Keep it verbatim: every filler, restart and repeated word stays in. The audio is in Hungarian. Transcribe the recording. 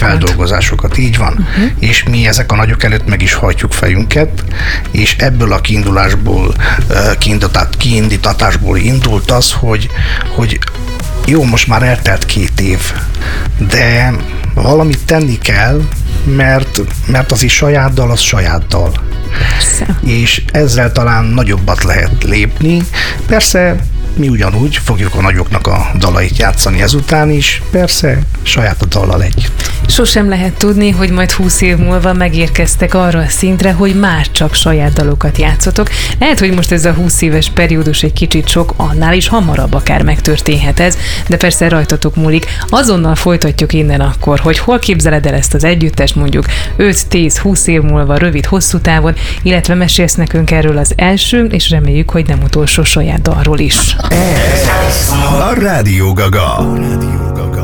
feldolgozásokat, így van. Uh-huh. És mi ezek a nagyok előtt meg is hajtjuk fejünket, és ebből a kiindulásból, kiindítatásból indult az, hogy, hogy jó, most már eltelt két év, de valamit tenni kell, mert, mert az is saját dal, az saját dal. Persze. És ezzel talán nagyobbat lehet lépni. Persze mi ugyanúgy fogjuk a nagyoknak a dalait játszani ezután is, persze saját a dallal együtt. Sosem lehet tudni, hogy majd húsz év múlva megérkeztek arra a szintre, hogy már csak saját dalokat játszotok. Lehet, hogy most ez a húsz éves periódus egy kicsit sok, annál is hamarabb akár megtörténhet ez, de persze rajtatok múlik. Azonnal folytatjuk innen akkor, hogy hol képzeled el ezt az együttest mondjuk öt, tíz, húsz év múlva, rövid, hosszú távon, illetve mesélsz nekünk erről az első, és reméljük, hogy nem utolsó saját dalról is. Ez a Rádió Gaga.